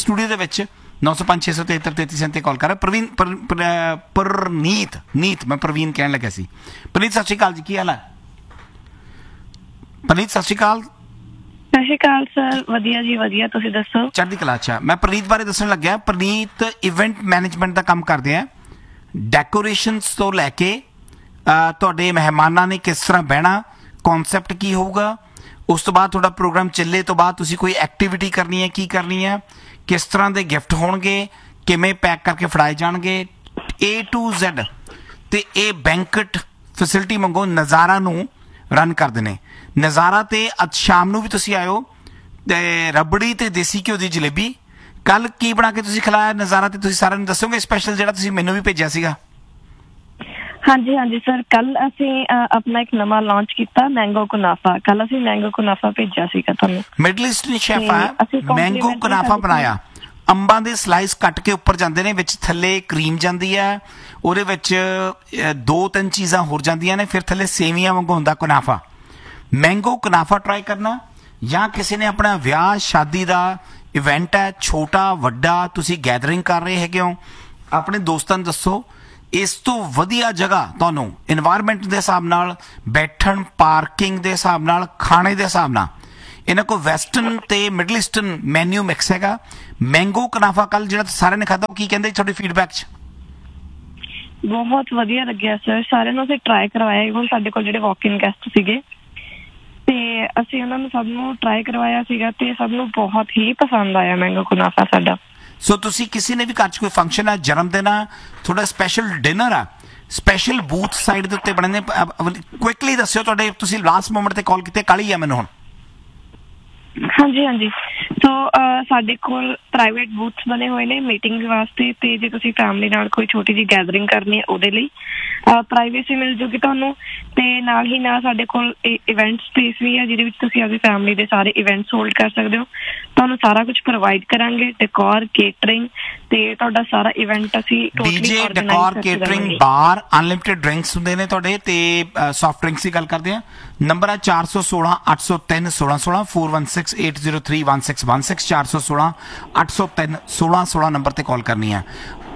Studio ਦੇ ਵਿੱਚ 905-673-33 call कर परनीत मैं प्रवीण कहन लगा सी। प्रनीत सत श्री अकाल जी, की हाल है? प्रनीत सत श्री अकाल। ਸਤਿ ਸ਼੍ਰੀ ਅਕਾਲ ਸਰ, ਵਧੀਆ ਜੀ ਵਧੀਆ, ਤੁਸੀਂ ਦੱਸੋ? ਚੜ੍ਹਦੀ ਕਲਾ। ਅੱਛਾ, ਮੈਂ ਪ੍ਰਨੀਤ ਬਾਰੇ ਦੱਸਣ ਲੱਗਿਆ। ਪ੍ਰਨੀਤ ਇਵੈਂਟ ਮੈਨੇਜਮੈਂਟ ਦਾ ਕੰਮ ਕਰਦੇ ਆ। ਡੈਕੋਰੇਸ਼ਨਸ ਤੋਂ ਲੈ ਕੇ ਤੁਹਾਡੇ ਮਹਿਮਾਨਾਂ ਨੇ ਕਿਸ ਤਰ੍ਹਾਂ ਬਹਿਣਾ, ਕੌਨਸੈਪਟ ਕੀ ਹੋਊਗਾ, ਉਸ ਤੋਂ ਬਾਅਦ ਤੁਹਾਡਾ ਪ੍ਰੋਗਰਾਮ ਚੱਲੇ ਤੋਂ ਬਾਅਦ ਤੁਸੀਂ ਕੋਈ ਐਕਟੀਵਿਟੀ ਕਰਨੀ ਹੈ, ਕੀ ਕਰਨੀ ਹੈ, ਕਿਸ ਤਰ੍ਹਾਂ ਦੇ ਗਿਫਟ ਹੋਣਗੇ, ਕਿਵੇਂ ਪੈਕ ਕਰਕੇ ਫੜਾਏ ਜਾਣਗੇ, A to Z। ਤੇ ਇਹ ਬੈਂਕਟ ਫੈਸਿਲਿਟੀ ਮੰਗੋ ਨਜ਼ਾਰਾ ਨੂੰ ਰਨ ਕਰਦੇ ਨੇ। ਨਜ਼ਾਰਾ ਤੇ ਅੱਜ ਸ਼ਾਮ ਨੂੰ ਵੀ ਤੁਸੀਂ ਆਇਓ ਤੇ ਰਬੜੀ ਤੇ ਦੇਸੀ ਘਿਓ ਦੀ ਜਲੇਬੀ। ਕੱਲ ਕੀ ਬਣਾ ਕੇ ਤੁਸੀਂ ਖਿਲਾਇਆ ਨਜ਼ਾਰਾ ਤੇ, ਤੁਸੀਂ ਸਾਰਿਆਂ ਨੂੰ ਦੱਸੋਗੇ ਸਪੈਸ਼ਲ ਜਿਹੜਾ ਤੁਸੀਂ ਮੈਨੂੰ ਵੀ ਭੇਜਿਆ ਸੀਗਾ? ਹਾਂਜੀ ਹਾਂਜੀ ਸਰ, ਕੱਲ ਅਸੀਂ ਆਪਣਾ ਇੱਕ ਨਵਾਂ ਲਾਂਚ ਕੀਤਾ, ਮੈਂਗੋ ਕੁਨਾਫਾ। ਕੱਲ ਅਸੀਂ ਮੈਂਗੋ ਕੁਨਾਫਾ ਭੇਜਿਆ ਸੀਗਾ ਤੁਹਾਨੂੰ। ਮਿਡਲ ਈਸਟਰਨ ਸ਼ੈਫ ਆ, ਮੈਂਗੋ ਕੁਨਾਫਾ ਬਣਾਇਆ। ਅੰਬਾਂ ਦੇ ਸਲਾਈਸ ਕੱਟ ਕੇ ਉੱਪਰ ਜਾਂਦੇ ਨੇ, ਵਿੱਚ ਥੱਲੇ ਕਰੀਮ ਜਾਂਦੀ ਹੈ, ਉਹਦੇ ਵਿੱਚ 2-3 ਚੀਜ਼ਾਂ ਹੋਰ ਜਾਂਦੀਆਂ ਨੇ, ਫਿਰ ਥੱਲੇ ਸੇਵੀਆਂ ਵਾਂਗੂ ਹੁੰਦਾ ਕੁਨਾਫਾ। ਮੈਂਗੋ ਕੁਨਾਫਾ ਟਰਾਈ ਕਰਨਾ, ਜਾਂ ਕਿਸੇ ਨੇ ਆਪਣਾ ਵਿਆਹ ਸ਼ਾਦੀ ਦਾ ਇਵੈਂਟ ਹੈ, ਛੋਟਾ ਵੱਡਾ, ਤੁਸੀਂ ਗੈਦਰਿੰਗ ਕਰ ਰਹੇ ਹੈਗੇ ਹੋ, ਆਪਣੇ ਦੋਸਤਾਂ ਨੂੰ ਦੱਸੋ। ਇਸ ਤੋਂ ਵਧੀਆ ਜਗ੍ਹਾ ਤੁਹਾਨੂੰ ਇਨਵਾਇਰਮੈਂਟ ਦੇ ਹਿਸਾਬ ਨਾਲ, ਬੈਠਣ ਪਾਰਕਿੰਗ ਦੇ ਹਿਸਾਬ ਨਾਲ, ਖਾਣੇ ਦੇ ਹਿਸਾਬ ਨਾਲ, ਇਹਨਾਂ ਕੋਲ ਵੈਸਟਰਨ ਤੇ ਮਿਡਲ ਈਸਟਰਨ ਮੈਨਿਊ ਮਿਕਸ ਹੈਗਾ। ਮੈਂਗੋ ਕੁਨਾਫਾ ਕੱਲ ਜਿਹੜਾ ਸਾਰਿਆਂ ਨੇ ਖਾਧਾ, ਕੀ ਕਹਿੰਦੇ ਤੁਹਾਡੇ ਫੀਡਬੈਕ 'ਚ? ਬਹੁਤ ਵਧੀਆ ਲੱਗਿਆ ਸਰ, ਸਾਰਿਆਂ ਨੂੰ ਅਸੀਂ ਟਰਾਈ ਕਰਵਾਇਆ। ਇਵਨ ਸਾਡੇ ਕੋਲ ਜਿਹੜੇ ਵਾਕ ਇਨ ਗੈਸਟ ਸੀਗੇ ਤੇ ਅਸੀਂ ਉਹਨਾਂ ਨੂੰ ਸਭ ਨੂੰ ਟਰਾਈ ਕਰਵਾਇਆ ਸੀਗਾ ਤੇ ਸਭ ਨੂੰ ਬਹੁਤ ਹੀ ਪਸੰਦ ਆਇਆ ਮੈਂਗੋ ਕੁਨਾਫਾ ਸਾਡਾ। ਸੋ ਤੁਸੀਂ ਕਿਸੇ ਨੇ ਵੀ ਘਰ 'ਚ ਕੋਈ ਫੰਕਸ਼ਨ ਹੈ, ਜਨਮ ਦਿਨ ਆ, ਤੁਹਾਡਾ ਸਪੈਸ਼ਲ ਡਿਨਰ ਆ, ਸਪੈਸ਼ਲ ਬੂਥ ਸਾਈਡ ਦੇ ਉੱਤੇ ਬਣਨੇ, ਕੁਇਕਲੀ ਦੱਸਿਓ। ਤੁਹਾਡੇ ਤੁਸੀਂ ਲਾਸਟ ਮੋਮੈਂਟ ਤੇ ਕਾਲ ਕੀਤੇ, ਕਾਲੀ ਆ ਮੈਨੂੰ ਹੁਣ। ਹਾਂਜੀ ਹਾਂਜੀ, ਸੋ ਸਾਡੇ ਕੋਲ ਪ੍ਰਾਈਵੇਟ ਬੂਥਸ ਬਣੇ ਹੋਏ ਨੇ ਮੀਟਿੰਗ ਵਾਸਤੇ, ਤੇ ਜੇ ਤੁਸੀਂ ਫੈਮਿਲੀ ਨਾਲ ਕੋਈ ਛੋਟੀ ਜਿਹੀ ਗੈਦਰਿੰਗ ਕਰਨੀ ਹੈ ਉਹਦੇ ਲਈ ਪ੍ਰਾਈਵੇਸੀ ਮਿਲ ਜੂਗੀ ਤੁਹਾਨੂੰ। ਤੇ ਨਾਲ ਹੀ ਨਾਲ ਸਾਡੇ ਕੋਲ ਇਵੈਂਟ ਸਪੇਸ ਵੀ ਹੈ, ਜਿਹਦੇ ਵਿੱਚ ਤੁਸੀਂ ਆਪਣੀ ਫੈਮਿਲੀ ਦੇ ਸਾਰੇ ਇਵੈਂਟਸ ਹੋਲਡ ਕਰ ਸਕਦੇ ਹੋ। ਤੁਹਾਨੂੰ ਸਾਰਾ ਕੁਝ ਪ੍ਰੋਵਾਈਡ ਕਰਾਂਗੇ, ਡੈਕੋਰ, ਕੇਟਰਿੰਗ ਤੇ ਤੁਹਾਡਾ ਸਾਰਾ ਇਵੈਂਟ ਅਸੀਂ ਡੀਜੇ, ਡੈਕੋਰ, ਕੇਟਰਿੰਗ, ਬਾਰ, ਅਨਲਿਮਿਟਿਡ ਡਰਿੰਕਸ ਹੁੰਦੇ ਨੇ ਤੁਹਾਡੇ, ਤੇ ਸੌਫਟ ਡਰਿੰਕਸ ਦੀ ਗੱਲ ਕਰਦੇ ਆ। ਨੰਬਰ ਹੈ 416-803-1616, 416-803-1616, 416-803-1616 ਨੰਬਰ ਤੇ ਕਾਲ ਕਰਨੀ ਹੈ।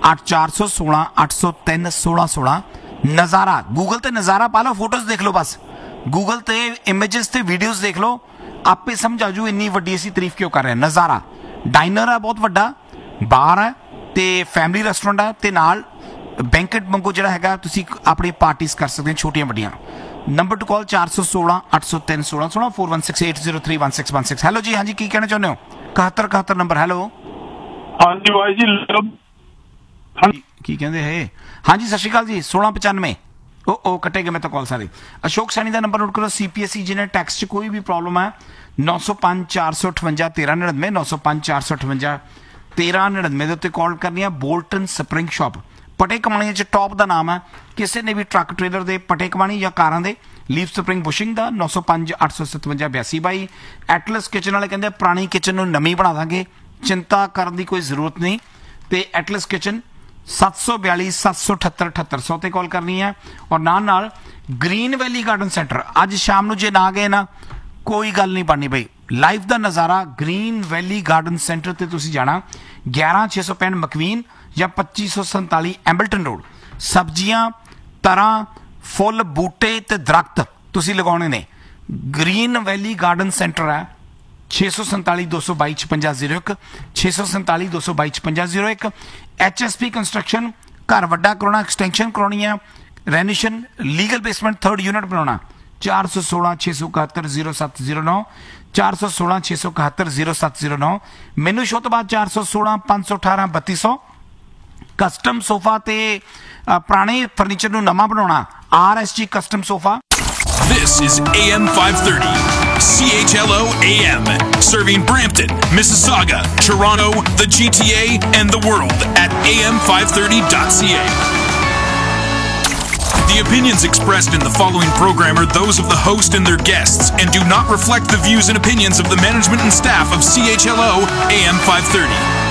416-803-1616। ਨਜ਼ਾਰਾ ਗੂਗਲ ਤੇ ਨਜ਼ਾਰਾ ਪਾ ਲਓ, ਫੋਟੋਜ਼ ਦੇਖ ਲਓ, ਬਸ ਗੂਗਲ ਤੇ ਇਮੇजेस ਤੇ ਵੀਡੀਓਜ਼ ਦੇਖ ਲਓ, ਆਪੇ ਸਮਝ ਆ ਜੂ ਇੰਨੀ ਵੱਡੀ ਅਸੀਂ ਤਾਰੀਫ ਕਿਉਂ ਕਰ ਰਹੇ ਹਾਂ। ਨਜ਼ਾਰਾ ਡਾਈਨਰ ਹੈ, ਬਹੁਤ ਵੱਡਾ ਬਾਰ ਹੈ ਤੇ ਫੈਮਿਲੀ ਰੈਸਟੋਰੈਂਟ ਹੈ, ਤੇ ਨਾਲ ਬੈਂਕਟ ਵਾਂਗੂ ਜਿਹੜਾ ਹੈਗਾ ਤੁਸੀਂ ਆਪਣੀ ਪਾਰਟੀਜ਼ ਕਰ ਸਕਦੇ ਹੋ, ਛੋਟੀਆਂ ਵੱਡੀਆਂ। ਨੰਬਰ ਟੂ ਕਾਲ 416-803-1616, 416-803-1616। ਹੈਲੋ ਜੀ, ਹਾਂਜੀ ਕੀ ਕਹਿਣਾ ਚਾਹੁੰਦੇ ਹੋ? 71 ਨੰਬਰ। ਹੈਲੋ ਹਾਂਜੀ ਭਾਈ ਜੀ, ਕੀ ਕਹਿੰਦੇ ਹੈ? ਹਾਂਜੀ ਸਤਿ ਸ਼੍ਰੀ ਅਕਾਲ ਜੀ। 1695 ਉਹ ਕੱਟੇਗੇ ਮੈਂ ਤਾਂ ਕਾਲ ਸਾਰੀ। ਅਸ਼ੋਕ ਸੈਣੀ ਦਾ ਨੰਬਰ ਨੋਟ ਕਰੋ। CPSE ਜਿਹਨੇ ਟੈਕਸ 'ਚ ਕੋਈ ਵੀ ਪ੍ਰੋਬਲਮ ਹੈ, 905-458-1399, 905-458-1399 ਦੇ ਉੱਤੇ ਕਾਲ ਕਰਨੀ ਹੈ। ਬੋਲਟਨ ਸਪਰਿੰਗ ਸ਼ਾਪ, ਪਟੇ ਕਮਾਣੀ 'ਚ ਟੌਪ ਦਾ ਨਾਮ ਹੈ। ਕਿਸੇ ਨੇ ਵੀ ਟਰੱਕ ਟ੍ਰੇਲਰ ਦੇ ਪਟੇ ਕਮਾਣੀ ਜਾਂ ਕਾਰਾਂ ਦੇ ਲੀਵ ਸਪਰਿੰਗ ਬੁਸ਼ਿੰਗ ਦਾ 905-857-8222। ਐਟਲਸ ਕਿਚਨ ਵਾਲੇ ਕਹਿੰਦੇ ਪੁਰਾਣੀ ਕਿਚਨ ਨੂੰ ਨਵੀਂ ਬਣਾ ਦਾਂਗੇ, ਚਿੰਤਾ ਕਰਨ ਦੀ ਕੋਈ ਜ਼ਰੂਰਤ ਨਹੀਂ। ਤੇ ਐਟਲਸ ਕਿਚਨ 742-778-7800 ਤੇ ਕਾਲ ਕਰਨੀ ਹੈ। ਔਰ ਨਾਲ ਗ੍ਰੀਨ ਵੈਲੀ ਗਾਰਡਨ ਸੈਂਟਰ, ਅੱਜ ਸ਼ਾਮ ਨੂੰ ਜੇ ਨਾ ਗਏ ਨਾ ਕੋਈ ਗੱਲ ਨਹੀਂ ਬਣਨੀ ਬਈ, ਲਾਈਫ ਦਾ ਨਜ਼ਾਰਾ ਗ੍ਰੀਨ ਵੈਲੀ ਗਾਰਡਨ ਸੈਂਟਰ ਤੇ ਤੁਸੀਂ ਜਾਣਾ। 11665 ਮਕਵੀਨ ਜਾਂ 2547 ਐਂਬਲਟਨ ਰੋਡ। ਸਬਜ਼ੀਆਂ, ਤਰਾਂ, ਫੁੱਲ, ਬੂਟੇ ਤੇ ਦਰਖਤ ਤੁਸੀਂ ਲਗਾਉਣੇ ਨੇ। ਗ੍ਰੀਨ ਵੈਲੀ ਗਾਰਡਨ ਸੈਂਟਰ ਹੈ 647-222-5601, 647-222-5601। HSP ਕੰਸਟਰਕਸ਼ਨ, ਘਰ ਵੱਡਾ ਕਰਾਉਣਾ, ਐਕਸਟੈਂਸ਼ਨ ਕਰਾਉਣੀ ਹੈ, renovation, legal basement 3rd unit ਬਣਾਉਣਾ। 416-671-0709, 416-671-0709। ਮੈਨੂੰ ਸ਼ੋ ਤੋਂ ਬਾਅਦ 416-518-3200। ਕਸਟਮ ਸੋਫਾ ਤੇ ਪੁਰਾਣੇ ਫਰਨੀਚਰ ਨੂੰ ਨਵਾਂ ਬਣਾਉਣਾ, RSG custom sofa. This is AM 530, CHLO AM, serving Brampton, Mississauga, Toronto, the GTA, and the world at am530.ca. The opinions expressed in the following program are those of the host and their guests and do not reflect the views and opinions of the management and staff of CHLO AM 530.